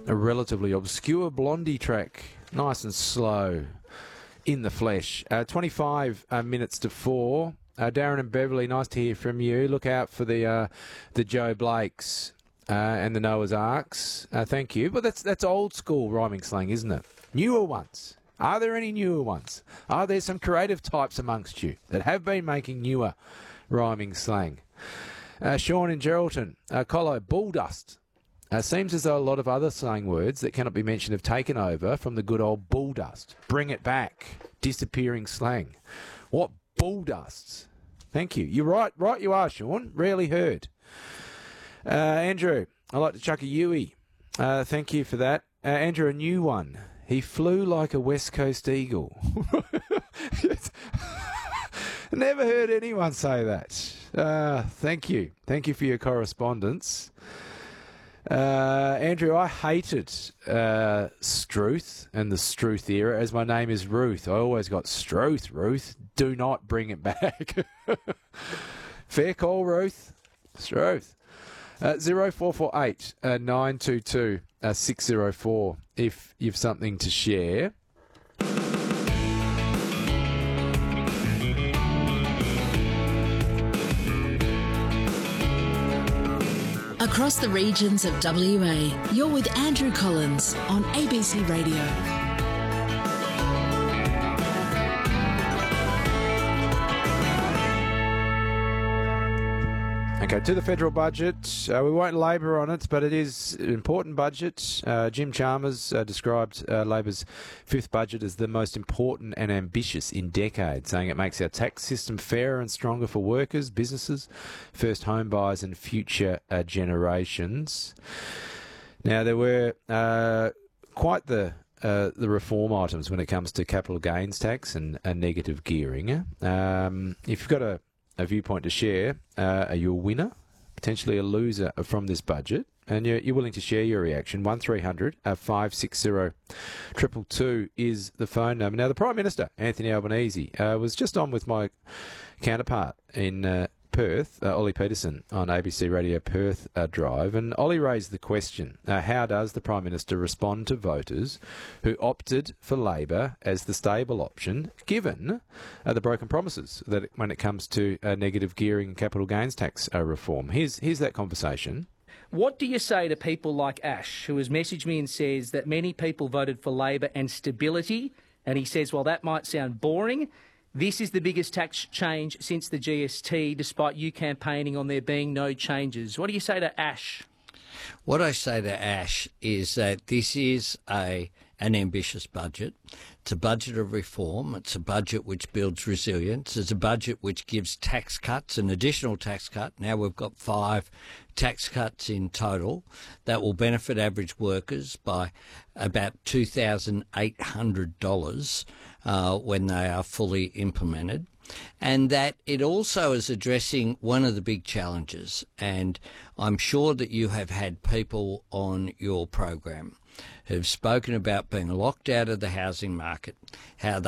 a relatively obscure Blondie track, nice and slow in the flesh. 25 minutes to 4. Darren and Beverly, nice to hear from you. Look out for the Joe Blakes and the Noah's Arks. Thank you. But that's old school rhyming slang, isn't it? Newer ones. Are there any newer ones? Are there some creative types amongst you that have been making newer rhyming slang? Sean in Geraldton, Colo, bull dust. Seems as though a lot of other slang words that cannot be mentioned have taken over from the good old bull dust. Bring it back. Disappearing slang. What bull dusts? Thank you. You're right. Right you are, Sean. Rarely heard. Andrew, I like to chuck a Yui. Thank you for that. Andrew, a new one. He flew like a West Coast eagle. Never heard anyone say that. Thank you. Thank you for your correspondence. Andrew, I hated Struth and the Struth era, as my name is Ruth. I always got Struth, Ruth. Do not bring it back. Fair call, Ruth. Struth. 0448 922 604 if you've something to share. Across the regions of WA, you're with Andrew Collins on ABC Radio. Okay, to the federal budget. We won't labour on it, but it is an important budget. Jim Chalmers described Labor's fifth budget as the most important and ambitious in decades, saying it makes our tax system fairer and stronger for workers, businesses, first home buyers and future generations. Now, there were quite the reform items when it comes to capital gains tax and negative gearing. If you've got a viewpoint to share, are you a winner, potentially a loser from this budget? And you're willing to share your reaction. 1300 560 222 is the phone number. Now, the Prime Minister, Anthony Albanese, was just on with my counterpart in Perth, Ollie Peterson, on ABC Radio Perth Drive, and Ollie raised the question, how does the Prime Minister respond to voters who opted for Labor as the stable option, given the broken promises that when it comes to negative gearing and capital gains tax reform? Here's that conversation. What do you say to people like Ash, who has messaged me and says that many people voted for Labor and stability, and he says, well, that might sound boring. This is the biggest tax change since the GST, despite you campaigning on there being no changes. What do you say to Ash? What I say to Ash is that this is an ambitious budget. It's a budget of reform. It's a budget which builds resilience. It's a budget which gives tax cuts, an additional tax cut. Now we've got 5 tax cuts in total that will benefit average workers by about $2,800 when they are fully implemented. And that it also is addressing one of the big challenges. And I'm sure that you have had people on your program who've spoken about being locked out of the housing market, how